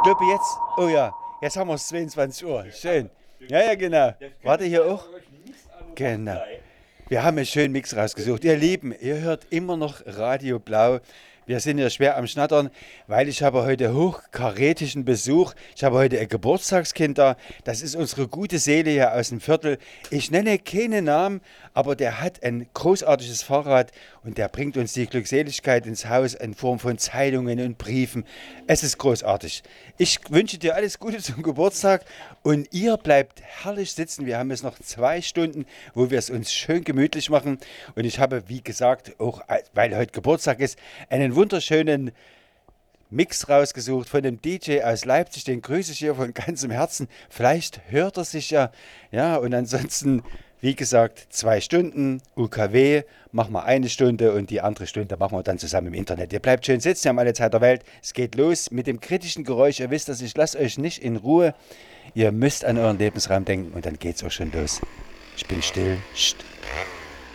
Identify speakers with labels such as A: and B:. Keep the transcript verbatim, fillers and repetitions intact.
A: glaube jetzt, oh ja, jetzt haben wir es zweiundzwanzig Uhr. Schön. Ja, ja, genau. Warte hier auch. Genau. Wir haben einen schönen Mix rausgesucht. Ihr Lieben, ihr hört immer noch Radio Blau. Wir sind ja schwer am Schnattern, weil ich habe heute hochkarätischen Besuch. Ich habe heute ein Geburtstagskind da. Das ist unsere gute Seele hier aus dem Viertel. Ich nenne keinen Namen, aber der hat ein großartiges Fahrrad und der bringt uns die Glückseligkeit ins Haus in Form von Zeitungen und Briefen. Es ist großartig. Ich wünsche dir alles Gute zum Geburtstag und ihr bleibt herrlich sitzen. Wir haben jetzt noch zwei Stunden, wo wir es uns schön gemütlich machen. Und ich habe, wie gesagt, auch weil heute Geburtstag ist, einen wunderschönen Mix rausgesucht von dem D J aus Leipzig. Den grüße ich hier von ganzem Herzen. Vielleicht hört er sich ja. Ja, und ansonsten, wie gesagt, zwei Stunden U K W, machen wir eine Stunde und die andere Stunde machen wir dann zusammen im Internet. Ihr bleibt schön sitzen, wir haben alle Zeit der Welt. Es geht los mit dem kritischen Geräusch. Ihr wisst das, ich lasse euch nicht in Ruhe. Ihr müsst an euren Lebensraum denken und dann geht's auch schon los. Ich bin still. Psst.